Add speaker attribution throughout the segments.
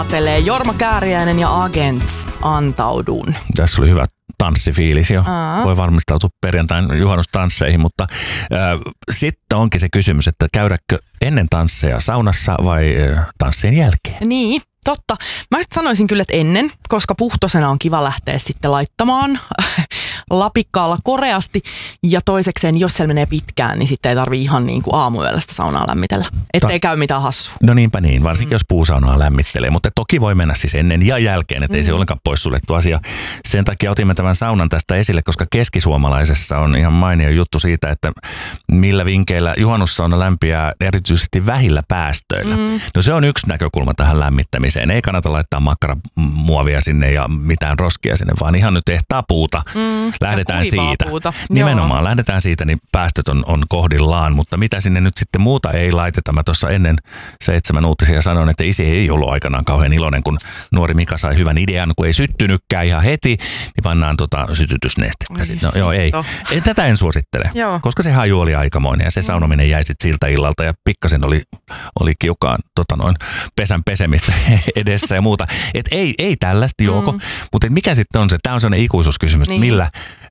Speaker 1: Jorma Kääriäinen ja Agents, Antaudun.
Speaker 2: Tässä oli hyvä tanssifiilis jo. Voi valmistautua perjantain juhannustansseihin, mutta sitten onkin se kysymys, että käydäkö ennen tansseja saunassa vai tanssien jälkeen?
Speaker 1: Niin, totta. Mä sanoisin kyllä, että ennen, koska puhtosena on kiva lähteä sitten laittamaan lapikkaalla koreasti. Ja toisekseen, jos siellä menee pitkään, niin sitten ei tarvitse ihan niin kuin aamuyöllä sitä saunaa lämmitellä. Ettei käy mitään hassua.
Speaker 2: No niinpä niin, varsinkin jos puusaunaa lämmittelee. Mutta toki voi mennä siis ennen ja jälkeen, ettei se ollenkaan poissuljettu asia. Sen takia otimme tämän saunan tästä esille, koska keskisuomalaisessa on ihan mainio juttu siitä, että millä vinkeillä juhannussauna lämpiää erityisesti vähillä päästöillä. No se on yksi näkökulma tähän lämmittämiseen. Ei kannata laittaa makkaramuovia sinne ja mitään roskia sinne, vaan ihan nyt ehtaa puuta. Lähdetään siitä.
Speaker 1: Puuta.
Speaker 2: Nimenomaan, lähdetään siitä, niin päästöt on kohdillaan, mutta mitä sinne nyt sitten muuta ei laiteta. Mä tuossa ennen 7 uutisia sanoin, että isi ei ollut aikanaan kauhean iloinen, kun nuori Mika sai hyvän idean, kun ei syttynytkään ihan heti, niin pannaan sytytysnestettä. Tätä en suosittele, koska se haju oli aikamoinen ja se saunominen jäi sitten siltä illalta ja pikkasen oli kiukaan pesän pesemistä edessä ja muuta. Et ei tällaista Jouko, mutta mikä sitten on se? Tämä on sellainen ikuisuuskysymys, millä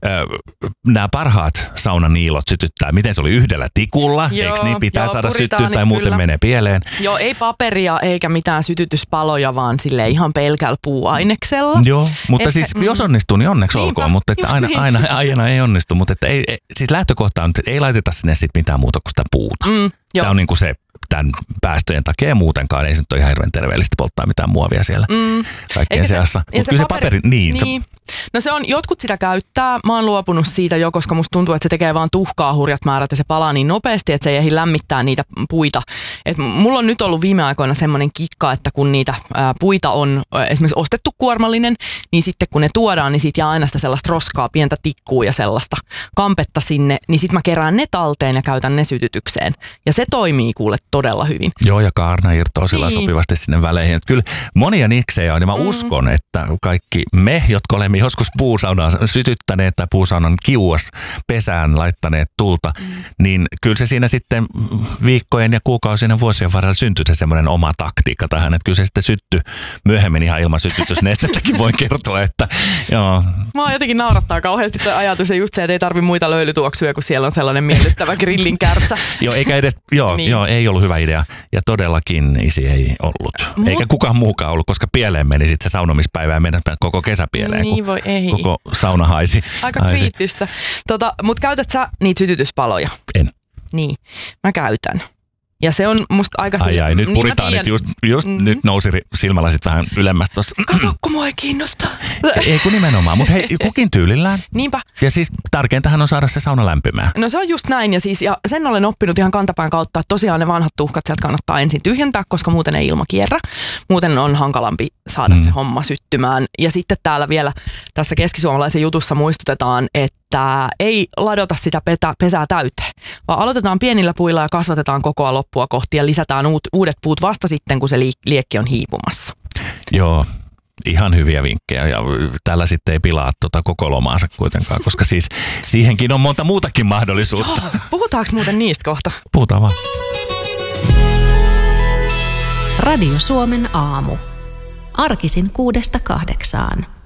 Speaker 2: nämä parhaat saunaniilot sytyttää. Miten se oli yhdellä tikulla? Eikö niin pitää saada syttyä tai muuten menee pieleen?
Speaker 1: Joo, ei paperia eikä mitään sytytyspaloja, vaan sille ihan pelkällä puuaineksella.
Speaker 2: Joo, mutta siis jos onnistuu, niin onneksi olkoon, mutta että aina ei onnistu. Mutta että siis lähtökohta on, että ei laiteta sinne sitten mitään muuta kuin sitä puuta. Tämä on niin kuin se tämän päästöjen takia ja muutenkaan ei se nyt ole ihan hirveän terveellistä polttaa mitään muovia siellä kaikkien seassa. Mutta kyllä se paperi, niin.
Speaker 1: No se on, jotkut sitä käyttää. Mä oon luopunut siitä jo, koska musta tuntuu, että se tekee vaan tuhkaa hurjat määrät ja se palaa niin nopeasti, että se ei ehdi lämmittää niitä puita. Et mulla on nyt ollut viime aikoina semmoinen kikka, että kun niitä puita on esimerkiksi ostettu kuormallinen, niin sitten kun ne tuodaan, niin siitä jää aina sitä sellaista roskaa, pientä tikkua ja sellaista kampetta sinne, niin sit mä kerään ne talteen ja käytän ne sytytykseen. Ja se toimii kuule todella hyvin.
Speaker 2: Joo, ja kaarna irtoaa sillä sopivasti sinne väleihin. Et kyllä monia niksejä on, ja mä uskon, että kaikki me, jotka olemme joskus puusaunaa sytyttäneet tai puusaunan kiuas pesään laittaneet tulta, niin kyllä se siinä sitten viikkojen ja kuukausien ja vuosien varrella syntyi se semmoinen oma taktiikka tähän, että kyllä se sitten syttyi myöhemmin ihan ilman sytytysnestettäkin voin kertoa, että joo.
Speaker 1: Mä jotenkin naurattaa kauheasti tuo ajatus ja just se, että ei tarvi muita löylytuoksuja, kun siellä on sellainen miellyttävä grillin kärtsä.
Speaker 2: Joo, eikä edes, ei ollut hyvä idea ja todellakin isi ei ollut. Eikä kukaan muukaan ollut, koska pieleen meni sitten se saunomispäivä ja mennä koko kesä pieleen,
Speaker 1: niin voi ei.
Speaker 2: Koko sauna haisi.
Speaker 1: Aika kriittistä. Mutta käytät sä niitä sytytyspaloja?
Speaker 2: En.
Speaker 1: Niin, mä käytän. Ja se on musta aika...
Speaker 2: Ai, nyt puritaanit just nyt nousi silmälasit vähän ylemmäs tuossa.
Speaker 1: Kato, kun mua ei kiinnosta.
Speaker 2: Ei kun nimenomaan, mutta hei, kukin tyylillään.
Speaker 1: Niinpä.
Speaker 2: Ja siis tärkeintähän on saada se sauna lämpimään.
Speaker 1: No se on just näin ja sen olen oppinut ihan kantapään kautta, että tosiaan ne vanhat tuhkat sieltä kannattaa ensin tyhjentää, koska muuten ei ilma kierrä. Muuten on hankalampi saada se homma syttymään. Ja sitten täällä vielä tässä keskisuomalaisen jutussa muistutetaan, että ei ladota sitä pesää täyteen, vaan aloitetaan pienillä puilla ja kasvatetaan kokoa loppua kohti ja lisätään uudet puut vasta sitten, kun se liekki on hiipumassa.
Speaker 2: Joo, ihan hyviä vinkkejä ja tällä sitten ei pilaa koko lomaansa kuitenkaan, koska siis siihenkin on monta muutakin mahdollisuutta.
Speaker 1: Joo, puhutaanko muuten niistä kohta?
Speaker 2: Puhutaan vaan.
Speaker 3: Radio Suomen aamu. Arkisin 6–8.